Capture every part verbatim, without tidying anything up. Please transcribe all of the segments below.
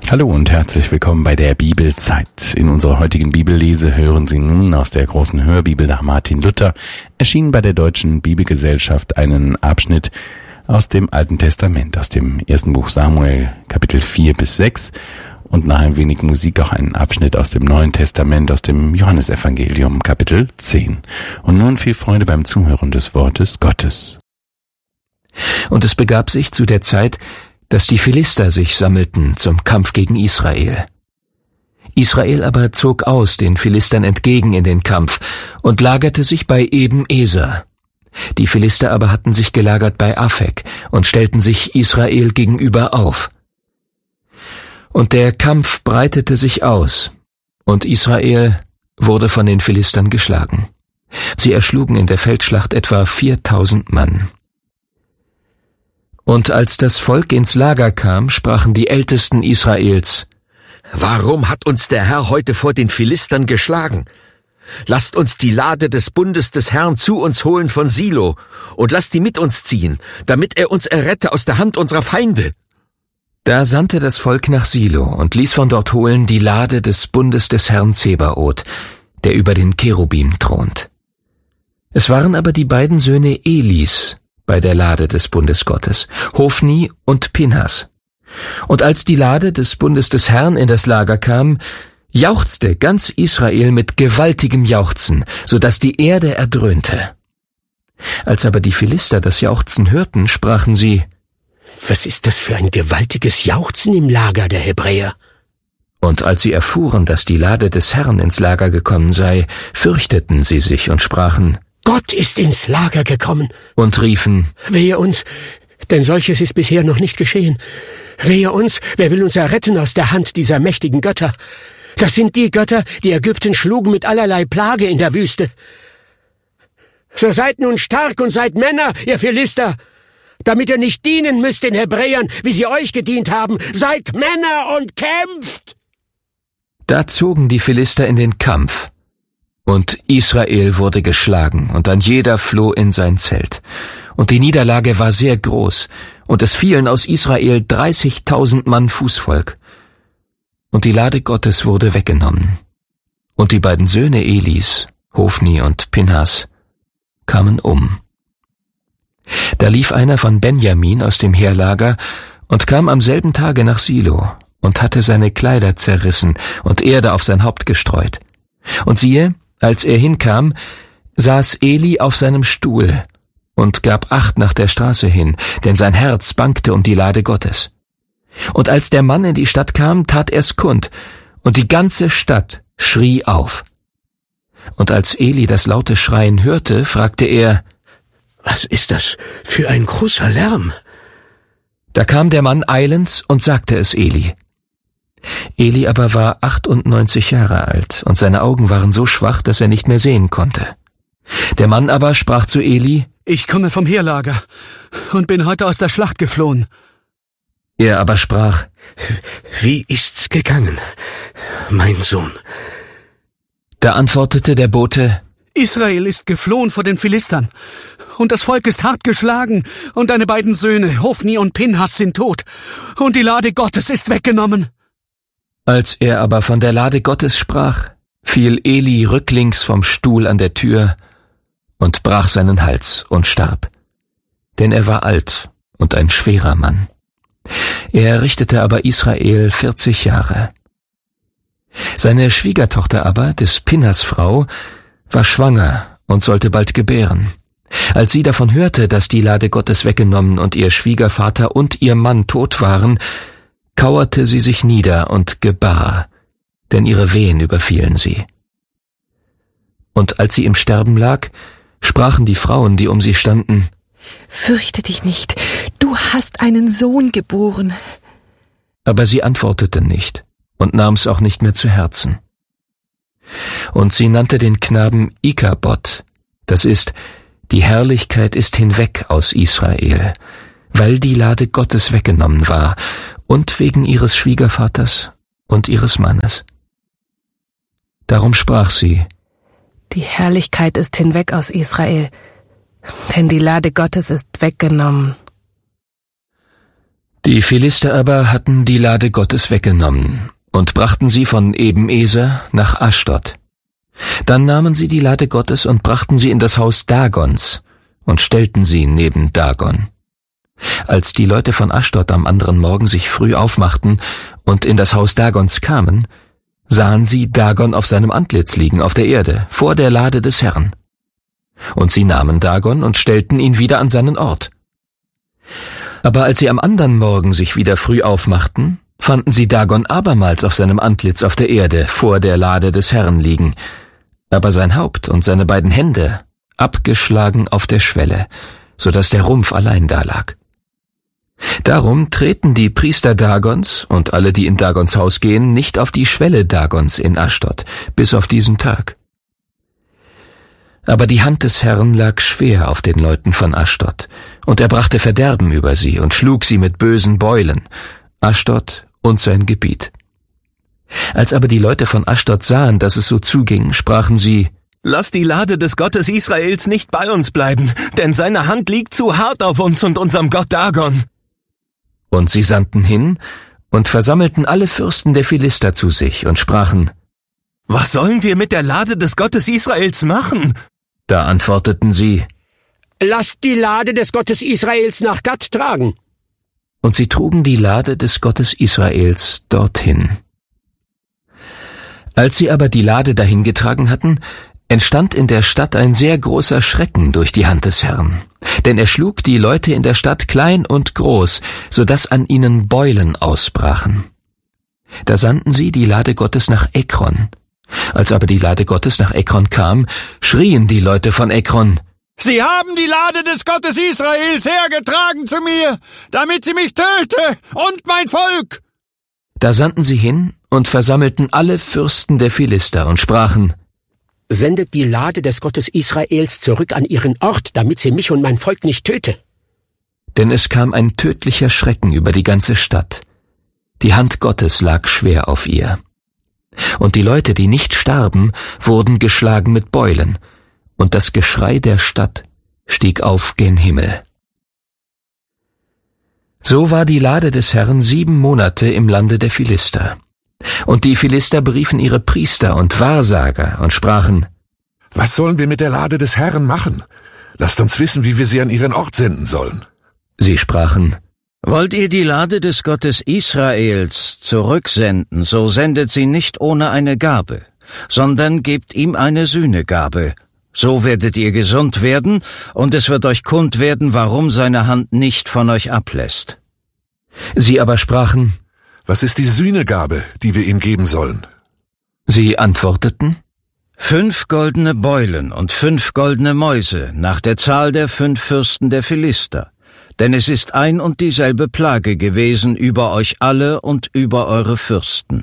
Hallo und herzlich willkommen bei der Bibelzeit. In unserer heutigen Bibellese hören Sie nun aus der großen Hörbibel nach Martin Luther, erschienen bei der Deutschen Bibelgesellschaft, einen Abschnitt aus dem Alten Testament, aus dem ersten Buch Samuel, Kapitel vier bis sechs, und nach ein wenig Musik auch einen Abschnitt aus dem Neuen Testament, aus dem Johannesevangelium, Kapitel zehn. Und nun viel Freude beim Zuhören des Wortes Gottes. Und es begab sich zu der Zeit, dass die Philister sich sammelten zum Kampf gegen Israel. Israel aber zog aus den Philistern entgegen in den Kampf und lagerte sich bei Eben-Eser. Die Philister aber hatten sich gelagert bei Afek und stellten sich Israel gegenüber auf. Und der Kampf breitete sich aus, und Israel wurde von den Philistern geschlagen. Sie erschlugen in der Feldschlacht etwa viertausend Mann. Und als das Volk ins Lager kam, sprachen die Ältesten Israels: Warum hat uns der Herr heute vor den Philistern geschlagen? Lasst uns die Lade des Bundes des Herrn zu uns holen von Silo und lasst die mit uns ziehen, damit er uns errette aus der Hand unserer Feinde. Da sandte das Volk nach Silo und ließ von dort holen die Lade des Bundes des Herrn Zebaoth, der über den Cherubim thront. Es waren aber die beiden Söhne Elis bei der Lade des Bundes Gottes, Hofni und Pinhas. Und als die Lade des Bundes des Herrn in das Lager kam, jauchzte ganz Israel mit gewaltigem Jauchzen, so dass die Erde erdröhnte. Als aber die Philister das Jauchzen hörten, sprachen sie: Was ist das für ein gewaltiges Jauchzen im Lager der Hebräer? Und als sie erfuhren, dass die Lade des Herrn ins Lager gekommen sei, fürchteten sie sich und sprachen: Gott ist ins Lager gekommen. Und riefen: Wehe uns, denn solches ist bisher noch nicht geschehen. Wehe uns, wer will uns erretten aus der Hand dieser mächtigen Götter? Das sind die Götter, die Ägypten schlugen mit allerlei Plage in der Wüste. So seid nun stark und seid Männer, ihr Philister, damit ihr nicht dienen müsst den Hebräern, wie sie euch gedient haben. Seid Männer und kämpft! Da zogen die Philister in den Kampf. Und Israel wurde geschlagen, und ein jeder floh in sein Zelt. Und die Niederlage war sehr groß, und es fielen aus Israel dreißigtausend Mann Fußvolk. Und die Lade Gottes wurde weggenommen. Und die beiden Söhne Elis, Hofni und Pinhas, kamen um. Da lief einer von Benjamin aus dem Heerlager und kam am selben Tage nach Silo und hatte seine Kleider zerrissen und Erde auf sein Haupt gestreut. Und siehe, als er hinkam, saß Eli auf seinem Stuhl und gab Acht nach der Straße hin, denn sein Herz bangte um die Lade Gottes. Und als der Mann in die Stadt kam, tat er's kund, und die ganze Stadt schrie auf. Und als Eli das laute Schreien hörte, fragte er: Was ist das für ein großer Lärm? Da kam der Mann eilends und sagte es Eli. Eli aber war achtundneunzig Jahre alt, und seine Augen waren so schwach, dass er nicht mehr sehen konnte. Der Mann aber sprach zu Eli: Ich komme vom Heerlager und bin heute aus der Schlacht geflohen. Er aber sprach: Wie ist's gegangen, mein Sohn? Da antwortete der Bote: Israel ist geflohen vor den Philistern, und das Volk ist hart geschlagen, und deine beiden Söhne, Hofni und Pinhas, sind tot, und die Lade Gottes ist weggenommen. Als er aber von der Lade Gottes sprach, fiel Eli rücklings vom Stuhl an der Tür und brach seinen Hals und starb. Denn er war alt und ein schwerer Mann. Er richtete aber Israel vierzig Jahre. Seine Schwiegertochter aber, des Pinhas Frau, war schwanger und sollte bald gebären. Als sie davon hörte, dass die Lade Gottes weggenommen und ihr Schwiegervater und ihr Mann tot waren, kauerte sie sich nieder und gebar, denn ihre Wehen überfielen sie. Und als sie im Sterben lag, sprachen die Frauen, die um sie standen: Fürchte dich nicht, du hast einen Sohn geboren. Aber sie antwortete nicht und nahm's auch nicht mehr zu Herzen. Und sie nannte den Knaben Ikabod, das ist, die Herrlichkeit ist hinweg aus Israel, weil die Lade Gottes weggenommen war, und wegen ihres Schwiegervaters und ihres Mannes. Darum sprach sie: Die Herrlichkeit ist hinweg aus Israel, denn die Lade Gottes ist weggenommen. Die Philister aber hatten die Lade Gottes weggenommen und brachten sie von Eben-Eser nach Aschdod. Dann nahmen sie die Lade Gottes und brachten sie in das Haus Dagons und stellten sie neben Dagon. Als die Leute von Aschdod am anderen Morgen sich früh aufmachten und in das Haus Dagons kamen, sahen sie Dagon auf seinem Antlitz liegen auf der Erde, vor der Lade des Herrn. Und sie nahmen Dagon und stellten ihn wieder an seinen Ort. Aber als sie am anderen Morgen sich wieder früh aufmachten, fanden sie Dagon abermals auf seinem Antlitz auf der Erde, vor der Lade des Herrn liegen, aber sein Haupt und seine beiden Hände abgeschlagen auf der Schwelle, so dass der Rumpf allein dalag. Darum treten die Priester Dagons und alle, die in Dagons Haus gehen, nicht auf die Schwelle Dagons in Aschdod, bis auf diesen Tag. Aber die Hand des Herrn lag schwer auf den Leuten von Aschdod, und er brachte Verderben über sie und schlug sie mit bösen Beulen, Aschdod und sein Gebiet. Als aber die Leute von Aschdod sahen, dass es so zuging, sprachen sie: Lass die Lade des Gottes Israels nicht bei uns bleiben, denn seine Hand liegt zu hart auf uns und unserem Gott Dagon. Und sie sandten hin und versammelten alle Fürsten der Philister zu sich und sprachen: Was sollen wir mit der Lade des Gottes Israels machen? Da antworteten sie: Lasst die Lade des Gottes Israels nach Gad tragen. Und sie trugen die Lade des Gottes Israels dorthin. Als sie aber die Lade dahin getragen hatten, entstand in der Stadt ein sehr großer Schrecken durch die Hand des Herrn. Denn er schlug die Leute in der Stadt klein und groß, so dass an ihnen Beulen ausbrachen. Da sandten sie die Lade Gottes nach Ekron. Als aber die Lade Gottes nach Ekron kam, schrien die Leute von Ekron: Sie haben die Lade des Gottes Israels hergetragen zu mir, damit sie mich töte und mein Volk. Da sandten sie hin und versammelten alle Fürsten der Philister und sprachen: Sendet die Lade des Gottes Israels zurück an ihren Ort, damit sie mich und mein Volk nicht töte. Denn es kam ein tödlicher Schrecken über die ganze Stadt. Die Hand Gottes lag schwer auf ihr. Und die Leute, die nicht starben, wurden geschlagen mit Beulen, und das Geschrei der Stadt stieg auf gen Himmel. So war die Lade des Herrn sieben Monate im Lande der Philister. Und die Philister beriefen ihre Priester und Wahrsager und sprachen: Was sollen wir mit der Lade des Herrn machen? Lasst uns wissen, wie wir sie an ihren Ort senden sollen. Sie sprachen: Wollt ihr die Lade des Gottes Israels zurücksenden, so sendet sie nicht ohne eine Gabe, sondern gebt ihm eine Sühnegabe. So werdet ihr gesund werden, und es wird euch kund werden, warum seine Hand nicht von euch ablässt. Sie aber sprachen: Was ist die Sühnegabe, die wir ihm geben sollen? Sie antworteten: Fünf goldene Beulen und fünf goldene Mäuse, nach der Zahl der fünf Fürsten der Philister. Denn es ist ein und dieselbe Plage gewesen über euch alle und über eure Fürsten.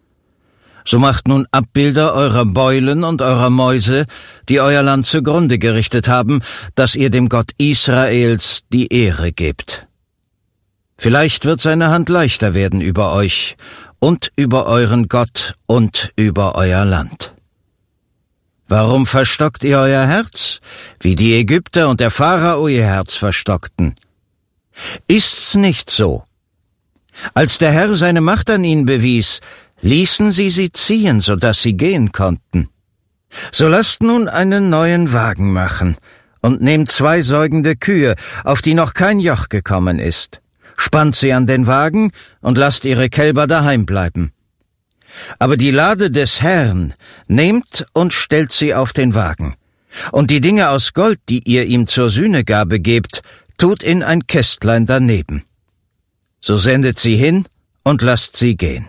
So macht nun Abbilder eurer Beulen und eurer Mäuse, die euer Land zugrunde gerichtet haben, dass ihr dem Gott Israels die Ehre gebt. Vielleicht wird seine Hand leichter werden über euch und über euren Gott und über euer Land. Warum verstockt ihr euer Herz, wie die Ägypter und der Pharao ihr Herz verstockten? Ist's nicht so? Als der Herr seine Macht an ihnen bewies, ließen sie sie ziehen, so dass sie gehen konnten. So lasst nun einen neuen Wagen machen und nehmt zwei säugende Kühe, auf die noch kein Joch gekommen ist. Spannt sie an den Wagen und lasst ihre Kälber daheim bleiben. Aber die Lade des Herrn nehmt und stellt sie auf den Wagen. Und die Dinge aus Gold, die ihr ihm zur Sühnegabe gebt, tut in ein Kästlein daneben. So sendet sie hin und lasst sie gehen.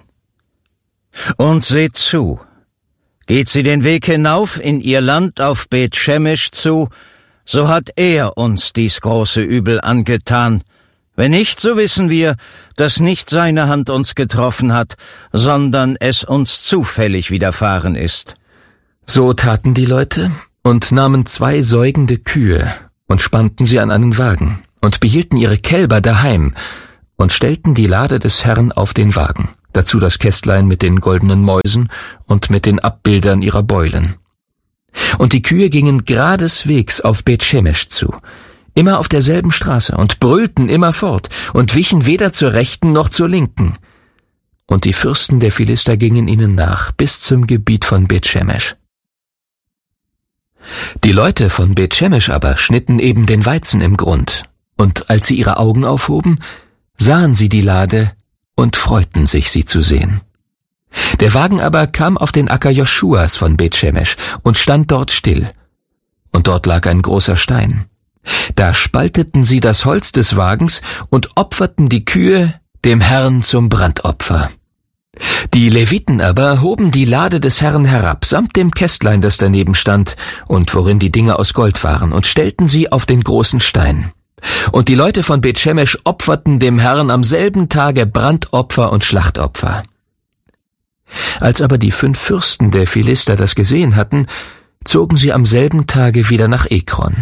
Und seht zu, geht sie den Weg hinauf in ihr Land auf Beth-Shemesh zu, so hat er uns dies große Übel angetan. Wenn nicht, so wissen wir, dass nicht seine Hand uns getroffen hat, sondern es uns zufällig widerfahren ist. So taten die Leute und nahmen zwei säugende Kühe und spannten sie an einen Wagen und behielten ihre Kälber daheim und stellten die Lade des Herrn auf den Wagen, dazu das Kästlein mit den goldenen Mäusen und mit den Abbildern ihrer Beulen. Und die Kühe gingen geradeswegs auf Beth-Shemesh zu, immer auf derselben Straße, und brüllten immerfort und wichen weder zur rechten noch zur linken. Und die Fürsten der Philister gingen ihnen nach bis zum Gebiet von Beth-Shemesh. Die Leute von Beth-Shemesh aber schnitten eben den Weizen im Grund, und als sie ihre Augen aufhoben, sahen sie die Lade und freuten sich, sie zu sehen. Der Wagen aber kam auf den Acker Joschuas von Beth-Shemesh und stand dort still. Und dort lag ein großer Stein. Da spalteten sie das Holz des Wagens und opferten die Kühe dem Herrn zum Brandopfer. Die Leviten aber hoben die Lade des Herrn herab, samt dem Kästlein, das daneben stand und worin die Dinge aus Gold waren, und stellten sie auf den großen Stein. Und die Leute von Beth-Shemesh opferten dem Herrn am selben Tage Brandopfer und Schlachtopfer. Als aber die fünf Fürsten der Philister das gesehen hatten, zogen sie am selben Tage wieder nach Ekron.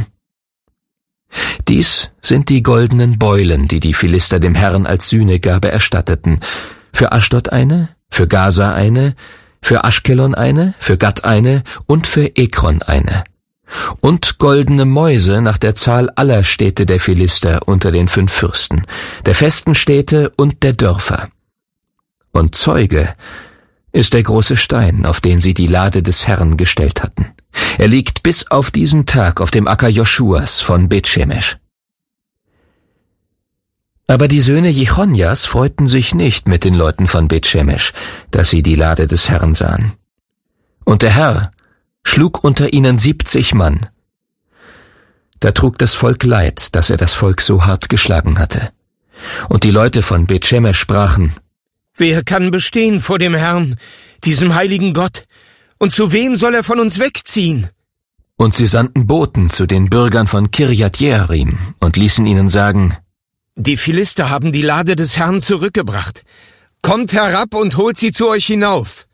Dies sind die goldenen Beulen, die die Philister dem Herrn als Sühnegabe erstatteten, für Aschdod eine, für Gaza eine, für Aschkelon eine, für Gat eine und für Ekron eine. Und goldene Mäuse nach der Zahl aller Städte der Philister unter den fünf Fürsten, der festen Städte und der Dörfer. Und Zeuge ist der große Stein, auf den sie die Lade des Herrn gestellt hatten. Er liegt bis auf diesen Tag auf dem Acker Joschuas von Beth-Shemesh. Aber die Söhne Jechonjas freuten sich nicht mit den Leuten von Beth-Shemesh, dass sie die Lade des Herrn sahen. Und der Herr schlug unter ihnen siebzig Mann. Da trug das Volk Leid, dass er das Volk so hart geschlagen hatte. Und die Leute von Beth-Shemesh sprachen: Wer kann bestehen vor dem Herrn, diesem heiligen Gott? Und zu wem soll er von uns wegziehen? Und sie sandten Boten zu den Bürgern von Kirjat Jearim und ließen ihnen sagen: Die Philister haben die Lade des Herrn zurückgebracht. Kommt herab und holt sie zu euch hinauf.